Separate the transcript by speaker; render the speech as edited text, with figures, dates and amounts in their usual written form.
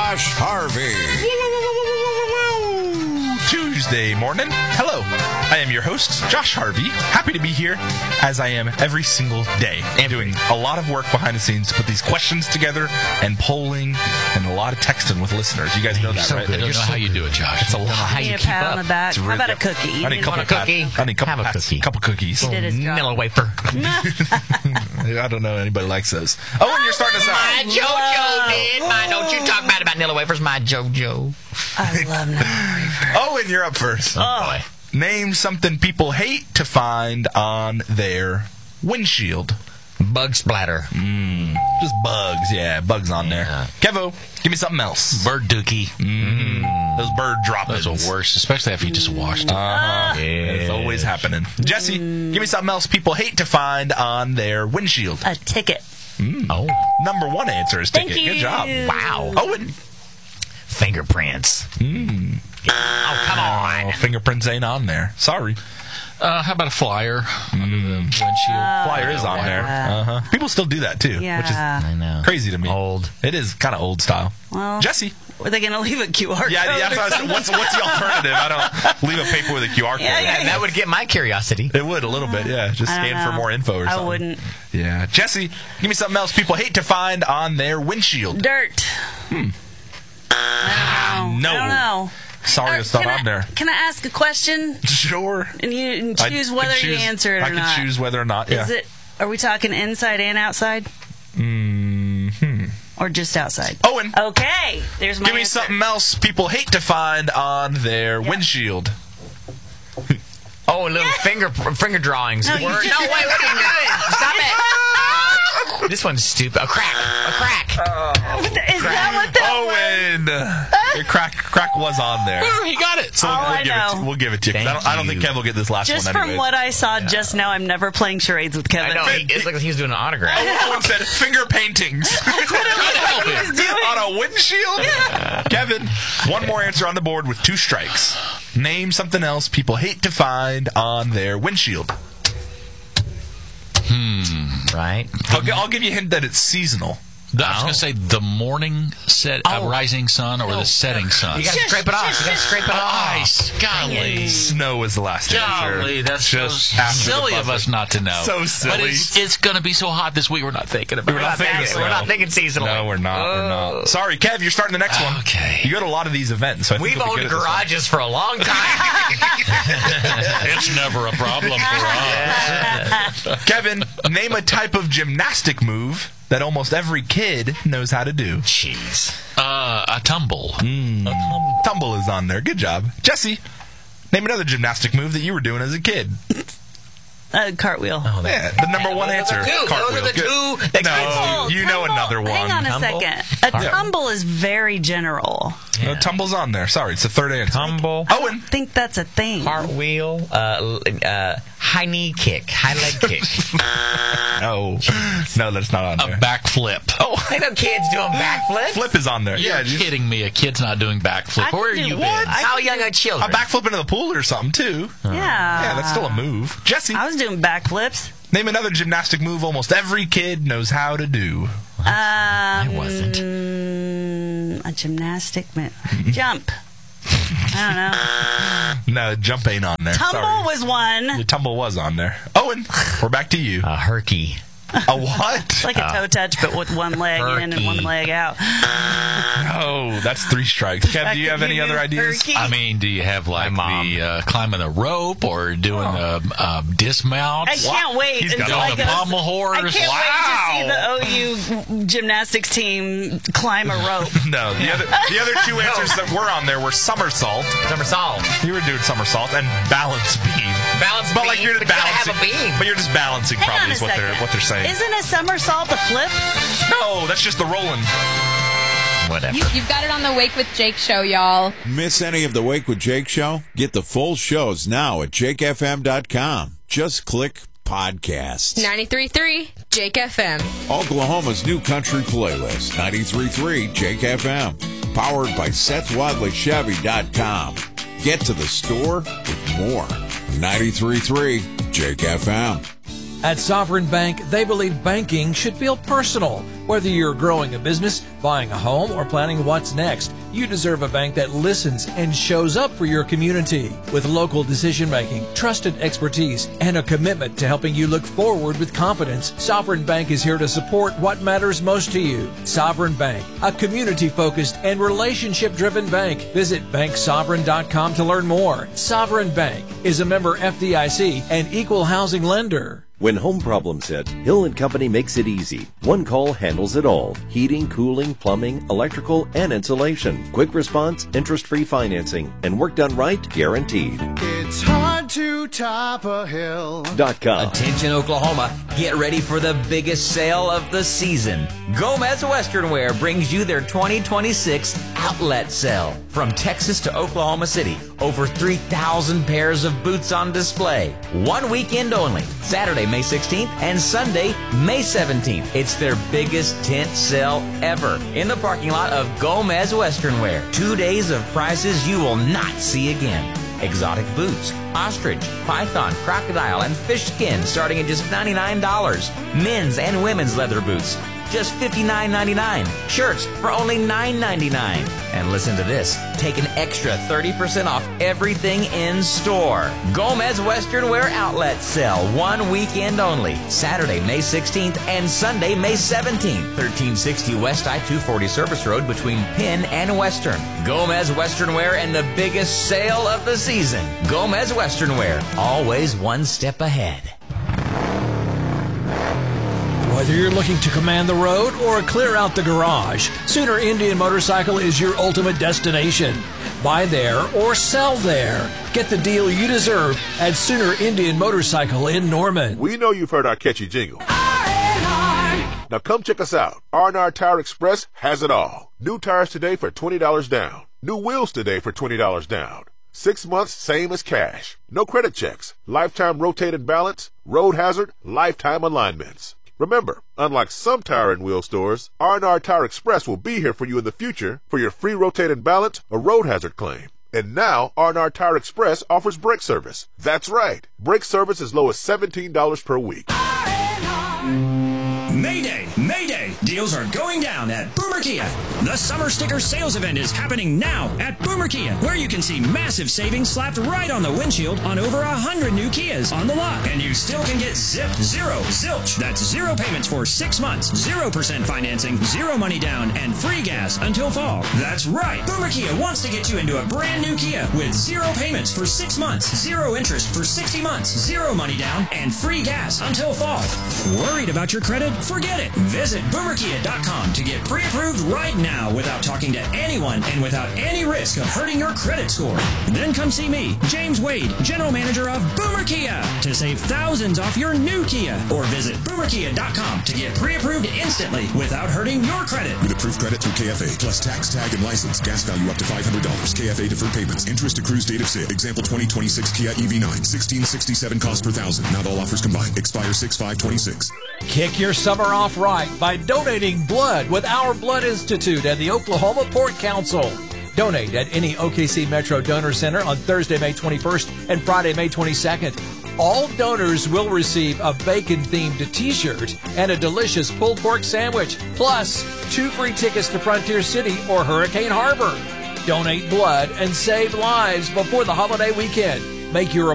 Speaker 1: Josh Harvey.
Speaker 2: Tuesday morning. Hello. I am your host, Josh Harvey. Happy to be here, as I am every single day. And doing a lot of work behind the scenes to put these questions together and polling and a lot of texting with listeners. You guys know that, right?
Speaker 3: I don't know how you do Josh.
Speaker 2: It's a lot.
Speaker 4: How you keep up? On the back. How about a cookie?
Speaker 2: I need a couple cookies.
Speaker 4: He did his job.
Speaker 3: Vanilla wafer.
Speaker 2: I don't know anybody likes those. Oh, and you're starting us out.
Speaker 3: My JoJo did. Don't you talk bad about Nilla wafers, my JoJo.
Speaker 4: I love Nilla wafers.
Speaker 2: Oh, and you're up first.
Speaker 3: Oh, boy.
Speaker 2: Name something people hate to find on their windshield.
Speaker 3: Bug splatter.
Speaker 2: Just bugs, yeah, bugs on there. Kevo, give me something else.
Speaker 3: Bird dookie.
Speaker 2: Those bird droppings.
Speaker 3: Those are worse, especially after you just washed it.
Speaker 2: It's always happening. Jesse, give me something else people hate to find on their windshield.
Speaker 4: A ticket.
Speaker 2: Oh, number one answer is ticket.
Speaker 4: Thank you.
Speaker 2: Good job.
Speaker 3: Wow.
Speaker 2: Owen.
Speaker 3: Fingerprints. Oh, come on.
Speaker 2: Oh, fingerprints ain't on there. Sorry.
Speaker 3: How about a flyer under the windshield?
Speaker 2: Flyer is on there. People still do that, too, which is
Speaker 3: I know.
Speaker 2: crazy to me.
Speaker 3: Old.
Speaker 2: It is kind of old style.
Speaker 4: Well,
Speaker 2: Jesse.
Speaker 4: Are they going to leave a QR code?
Speaker 2: Yeah, what's the alternative? I don't leave a paper with a QR code.
Speaker 4: Yeah.
Speaker 3: That would get my curiosity.
Speaker 2: It would, a little bit, yeah. Just scan for more info or something.
Speaker 4: I wouldn't.
Speaker 2: Yeah. Jesse, give me something else people hate to find on their windshield.
Speaker 4: Dirt. I don't know.
Speaker 2: Sorry, it's not on there.
Speaker 4: Can I ask a question?
Speaker 2: Sure.
Speaker 4: And you choose whether you answer it or not.
Speaker 2: I can choose whether or not, yeah.
Speaker 4: Are we talking inside and outside? Or just outside?
Speaker 2: Owen.
Speaker 4: Okay. There's my
Speaker 2: Give me
Speaker 4: answer.
Speaker 2: something else people hate to find on their windshield.
Speaker 3: Oh, little finger drawings.
Speaker 4: No,
Speaker 3: Wait, what are you doing? Stop it. This one's stupid. A crack.
Speaker 4: Is that what that
Speaker 2: Owen. Your crack was on there.
Speaker 3: He got it.
Speaker 2: So we'll give it to you. I don't think Kev will get this last
Speaker 4: Just
Speaker 2: one
Speaker 4: from
Speaker 2: anyways.
Speaker 4: what I saw just now, I'm never playing charades with Kevin.
Speaker 3: I know. It's like he was doing an autograph.
Speaker 2: Owen said finger paintings. On a windshield? Kevin, one more answer on the board with 2 strikes. Name something else people hate to find on their windshield.
Speaker 3: Right.
Speaker 2: I'll give you a hint that it's seasonal.
Speaker 5: I was going to say the morning rising sun or the setting sun.
Speaker 3: You got to scrape it off.
Speaker 5: Ice. Golly.
Speaker 2: Snow is the last answer.
Speaker 5: Golly, that's
Speaker 2: just
Speaker 5: so silly of us not to know.
Speaker 2: So silly.
Speaker 5: But it's going to be so hot this week, we're not thinking about it.
Speaker 3: We're not thinking seasonal.
Speaker 2: No, we're not. Sorry, Kev, you're starting the next one.
Speaker 5: Okay.
Speaker 2: You go to a lot of these events. So
Speaker 3: We've owned garages for a long time.
Speaker 5: It's never a problem for us.
Speaker 2: Kevin, name a type of gymnastic move that almost every kid knows how to do.
Speaker 3: Jeez.
Speaker 5: A tumble.
Speaker 2: Tumble is on there. Good job. Jesse, name another gymnastic move that you were doing as a kid.
Speaker 4: Cartwheel.
Speaker 2: Yeah, the number one answer. Cartwheel.
Speaker 3: Those are the two.
Speaker 2: No, you know another one.
Speaker 4: Hang on a second. A tumble is very general.
Speaker 2: No, tumble's on there. Sorry, it's the third answer.
Speaker 3: Tumble.
Speaker 2: Owen.
Speaker 4: I think that's a thing.
Speaker 3: Cartwheel. High knee kick. High leg kick.
Speaker 2: No, that's not on
Speaker 5: A
Speaker 2: there.
Speaker 5: backflip.
Speaker 3: Oh, I know kids doing backflips.
Speaker 2: Flip is on there.
Speaker 5: You're kidding me. A kid's not doing backflip. Where are you been?
Speaker 3: How young are children?
Speaker 2: A backflip into the pool or something, too.
Speaker 4: Yeah.
Speaker 2: Yeah, that's still a move. Jesse,
Speaker 4: I was doing backflips.
Speaker 2: name another gymnastic move almost every kid knows how to do.
Speaker 3: I wasn't.
Speaker 4: A gymnastic move. Jump. I don't know.
Speaker 2: No, jump ain't on there.
Speaker 4: Tumble
Speaker 2: Sorry.
Speaker 4: was one.
Speaker 2: The tumble was on there. Owen, we're back to you.
Speaker 3: A herky.
Speaker 2: A what?
Speaker 4: It's like a toe touch, but with one leg in and one leg out.
Speaker 2: Oh, that's 3 strikes. Kev, do you have any other ideas?
Speaker 4: Herky.
Speaker 5: I mean, do you have like the climbing the rope or doing a dismount?
Speaker 4: I can't wait
Speaker 2: He's got
Speaker 4: until
Speaker 2: all
Speaker 4: I
Speaker 5: the
Speaker 4: go.
Speaker 5: pommel horse.
Speaker 4: I can't wait to see the OU gymnastics team climb a rope.
Speaker 2: No, the other 2 answers that were on there were somersault.
Speaker 3: Somersault.
Speaker 2: You were doing somersault and balance beam.
Speaker 3: Balance
Speaker 2: But
Speaker 3: beam.
Speaker 2: like you're just
Speaker 3: But you gotta
Speaker 2: balancing.
Speaker 3: have a beam.
Speaker 2: But you're just balancing.
Speaker 4: Hang
Speaker 2: Probably
Speaker 4: on a
Speaker 2: is
Speaker 4: second.
Speaker 2: what they're saying.
Speaker 4: Isn't a somersault a flip?
Speaker 2: No, that's just the rolling.
Speaker 3: Whatever.
Speaker 6: You've got it on the Wake with Jake show, y'all.
Speaker 1: Miss any of the Wake with Jake show? Get the full shows now at jakefm.com. Just click podcasts.
Speaker 6: 93.3 Jake FM.
Speaker 1: Oklahoma's new country playlist, 93.3 Jake FM. Powered by SethWadleyChevy.com. Get to the store with more. 93.3 Jake FM.
Speaker 7: At Sovereign Bank, they believe banking should feel personal. Whether you're growing a business, buying a home, or planning what's next, you deserve a bank that listens and shows up for your community. With local decision-making, trusted expertise, and a commitment to helping you look forward with confidence, Sovereign Bank is here to support what matters most to you. Sovereign Bank, a community-focused and relationship-driven bank. Visit banksovereign.com to learn more. Sovereign Bank is a member FDIC and equal housing lender.
Speaker 8: When home problems hit, Hill & Company makes it easy. One call handles it all. Heating, cooling, plumbing, electrical, and insulation. Quick response, interest-free financing, and work done right, guaranteed.
Speaker 9: It's hard to top a hill.
Speaker 8: .com.
Speaker 10: Attention Oklahoma, get ready for the biggest sale of the season. Gomez Western Wear brings you their 2026 outlet sale. From Texas to Oklahoma City, over 3,000 pairs of boots on display. One weekend only, Saturday, May 16th and Sunday, May 17th. It's their biggest tent sale ever in the parking lot of Gomez Western Wear. 2 days of prices you will not see again. Exotic boots, ostrich, python, crocodile, and fish skin starting at just $99. Men's and women's leather boots, just $59.99. Shirts for only $9.99. And listen to this, take an extra 30% off everything in store. Gomez Western Wear Outlet Sale, 1 weekend only. Saturday, May 16th and Sunday, May 17th. 1360 West I-240 Service Road between Penn and Western. Gomez Western Wear and the biggest sale of the season. Gomez Western Wear, always one step ahead.
Speaker 7: Whether you're looking to command the road or clear out the garage, Sooner Indian Motorcycle is your ultimate destination. Buy there or sell there. Get the deal you deserve at Sooner Indian Motorcycle in Norman.
Speaker 11: We know you've heard our catchy jingle. R&R. Now come check us out. R&R Tire Express has it all. New tires today for $20 down. New wheels today for $20 down. 6 months, same as cash. No credit checks. Lifetime rotated balance, road hazard, lifetime alignments. Remember, unlike some tire and wheel stores, R&R Tire Express will be here for you in the future for your free rotated balance or road hazard claim. And now, R&R Tire Express offers brake service. That's right, brake service as low as $17 per week.
Speaker 12: Mayday! Mayday! Deals are going down at Boomer Kia. The Summer Sticker Sales Event is happening now at Boomer Kia, where you can see massive savings slapped right on the windshield on over 100 new Kias on the lot. And you still can get zilch. That's 0 payments for 6 months, 0% financing, 0 money down, and free gas until fall. That's right. Boomer Kia wants to get you into a brand new Kia with 0 payments for 6 months, 0 interest for 60 months, 0 money down, and free gas until fall. Worried about your credit? Forget it. Visit BoomerKia.com to get pre-approved right now without talking to anyone and without any risk of hurting your credit score. Then come see me, James Wade, General Manager of Boomer Kia, to save thousands off your new Kia. Or visit BoomerKia.com to get pre-approved instantly without hurting your credit.
Speaker 13: With approved credit through KFA, plus tax, tag, and license. Gas value up to $500. KFA deferred payments. Interest accrues date of sale. Example 2026 Kia EV9. $1,667 cost per thousand. Not all offers combined. Expire 6/5/26.
Speaker 7: Kick your summer off right by donating blood with Our Blood Institute and the Oklahoma Port Council. Donate at any OKC Metro Donor Center on Thursday, May 21st and Friday, May 22nd. All donors will receive a bacon-themed t-shirt and a delicious pulled pork sandwich, plus 2 free tickets to Frontier City or Hurricane Harbor. Donate blood and save lives before the holiday weekend. Make your